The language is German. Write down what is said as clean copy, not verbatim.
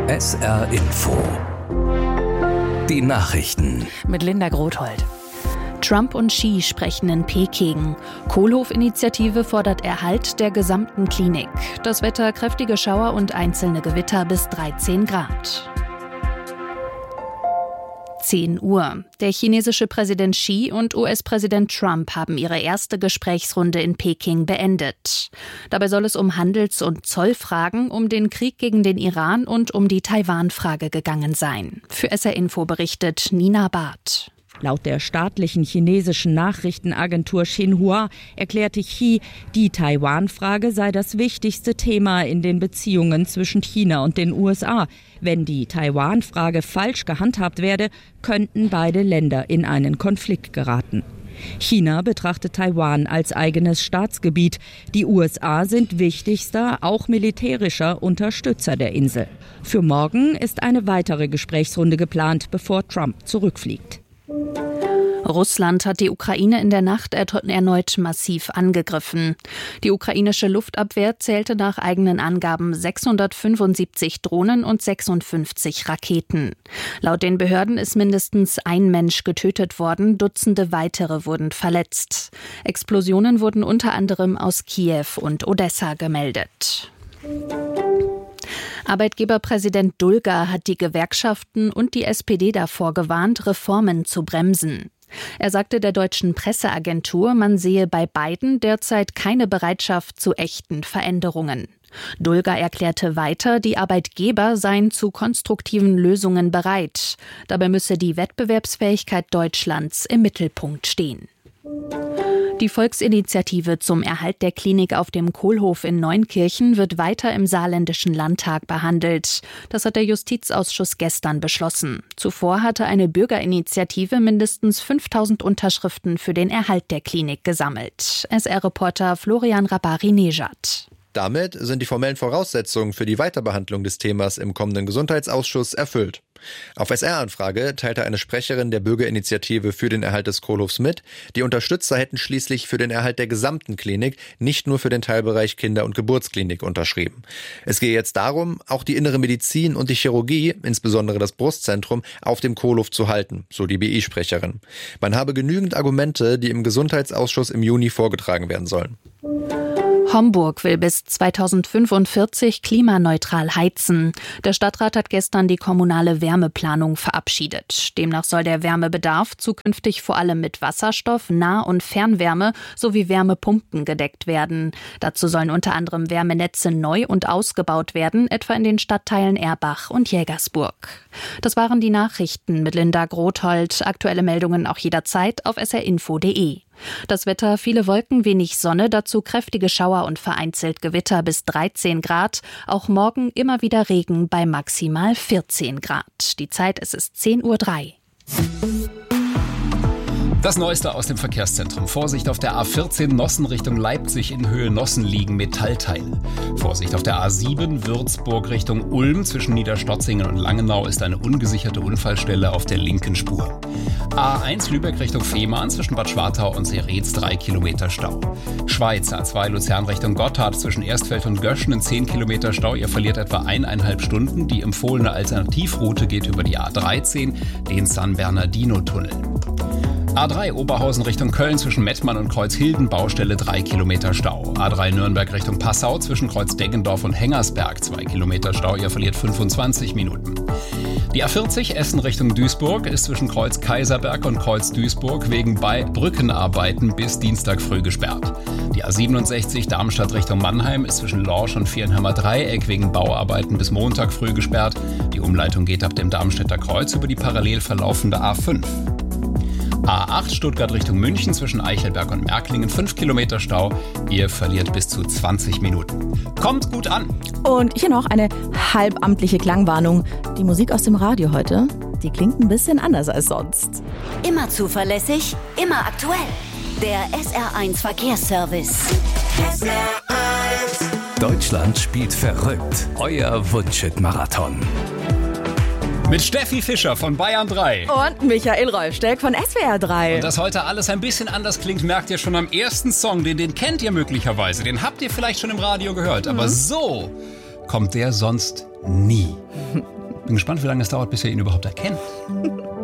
SR Info. Die Nachrichten. Mit Linda Grothold. Trump und Xi sprechen in Peking. Kohlhof-Initiative fordert Erhalt der gesamten Klinik. Das Wetter: kräftige Schauer und einzelne Gewitter bis 13 Grad. 10 Uhr. Der chinesische Präsident Xi und US-Präsident Trump haben ihre erste Gesprächsrunde in Peking beendet. Dabei soll es um Handels- und Zollfragen, um den Krieg gegen den Iran und um die Taiwan-Frage gegangen sein. Für SR Info berichtet Nina Barth. Laut der staatlichen chinesischen Nachrichtenagentur Xinhua erklärte Xi, die Taiwan-Frage sei das wichtigste Thema in den Beziehungen zwischen China und den USA. Wenn die Taiwan-Frage falsch gehandhabt werde, könnten beide Länder in einen Konflikt geraten. China betrachtet Taiwan als eigenes Staatsgebiet. Die USA sind wichtigster, auch militärischer Unterstützer der Insel. Für morgen ist eine weitere Gesprächsrunde geplant, bevor Trump zurückfliegt. Russland hat die Ukraine in der Nacht erneut massiv angegriffen. Die ukrainische Luftabwehr zählte nach eigenen Angaben 675 Drohnen und 56 Raketen. Laut den Behörden ist mindestens ein Mensch getötet worden, Dutzende weitere wurden verletzt. Explosionen wurden unter anderem aus Kiew und Odessa gemeldet. Arbeitgeberpräsident Dulger hat die Gewerkschaften und die SPD davor gewarnt, Reformen zu bremsen. Er sagte der deutschen Presseagentur, man sehe bei beiden derzeit keine Bereitschaft zu echten Veränderungen. Dulger erklärte weiter, die Arbeitgeber seien zu konstruktiven Lösungen bereit. Dabei müsse die Wettbewerbsfähigkeit Deutschlands im Mittelpunkt stehen. Die Volksinitiative zum Erhalt der Klinik auf dem Kohlhof in Neunkirchen wird weiter im Saarländischen Landtag behandelt. Das hat der Justizausschuss gestern beschlossen. Zuvor hatte eine Bürgerinitiative mindestens 5000 Unterschriften für den Erhalt der Klinik gesammelt. SR-Reporter Florian Rabari-Nejad. Damit sind die formellen Voraussetzungen für die Weiterbehandlung des Themas im kommenden Gesundheitsausschuss erfüllt. Auf SR-Anfrage teilte eine Sprecherin der Bürgerinitiative für den Erhalt des Kohlhofs mit, die Unterstützer hätten schließlich für den Erhalt der gesamten Klinik, nicht nur für den Teilbereich Kinder- und Geburtsklinik unterschrieben. Es gehe jetzt darum, auch die innere Medizin und die Chirurgie, insbesondere das Brustzentrum, auf dem Kohlhof zu halten, so die BI-Sprecherin. Man habe genügend Argumente, die im Gesundheitsausschuss im Juni vorgetragen werden sollen. Homburg will bis 2045 klimaneutral heizen. Der Stadtrat hat gestern die kommunale Wärmeplanung verabschiedet. Demnach soll der Wärmebedarf zukünftig vor allem mit Wasserstoff, Nah- und Fernwärme sowie Wärmepumpen gedeckt werden. Dazu sollen unter anderem Wärmenetze neu und ausgebaut werden, etwa in den Stadtteilen Erbach und Jägersburg. Das waren die Nachrichten mit Linda Grothold. Aktuelle Meldungen auch jederzeit auf srinfo.de. Das Wetter: viele Wolken, wenig Sonne, dazu kräftige Schauer und vereinzelt Gewitter bis 13 Grad. Auch morgen immer wieder Regen bei maximal 14 Grad. Die Zeit, es ist 10:03 Uhr. Das Neueste aus dem Verkehrszentrum. Vorsicht auf der A14 Nossen Richtung Leipzig, in Höhe Nossen liegen Metallteile. Vorsicht auf der A7 Würzburg Richtung Ulm, zwischen Niederstotzingen und Langenau ist eine ungesicherte Unfallstelle auf der linken Spur. A1 Lübeck Richtung Fehmarn, zwischen Bad Schwartau und Seretz 3 Kilometer Stau. Schweiz A2 Luzern Richtung Gotthard, zwischen Erstfeld und Göschen 10 Kilometer Stau. Ihr verliert etwa 1,5 Stunden. Die empfohlene Alternativroute geht über die A13, den San Bernardino-Tunnel. A3 Oberhausen Richtung Köln, zwischen Mettmann und Kreuzhilden, Baustelle 3 Kilometer Stau. A3 Nürnberg Richtung Passau, zwischen Kreuz-Deggendorf und Hengersberg 2 Kilometer Stau, ihr verliert 25 Minuten. Die A40 Essen Richtung Duisburg ist zwischen Kreuz Kaiserberg und Kreuz Duisburg wegen Brückenarbeiten bis Dienstag früh gesperrt. Die A67 Darmstadt Richtung Mannheim ist zwischen Lorsch und Vierenheimer Dreieck wegen Bauarbeiten bis Montag früh gesperrt. Die Umleitung geht ab dem Darmstädter Kreuz über die parallel verlaufende A5. A8 Stuttgart Richtung München, zwischen Eichelberg und Märklingen 5 Kilometer Stau. Ihr verliert bis zu 20 Minuten. Kommt gut an! Und hier noch eine halbamtliche Klangwarnung. Die Musik aus dem Radio heute, die klingt ein bisschen anders als sonst. Immer zuverlässig, immer aktuell. Der SR1 Verkehrsservice. SR1. Deutschland spielt verrückt. Euer Wunschhit-Marathon. Mit Steffi Fischer von Bayern 3. Und Michael Rolfsteck von SWR 3. Und dass heute alles ein bisschen anders klingt, merkt ihr schon am ersten Song. Den kennt ihr möglicherweise. Den habt ihr vielleicht schon im Radio gehört. Aber so kommt der sonst nie. Bin gespannt, wie lange es dauert, bis er ihn überhaupt erkennt.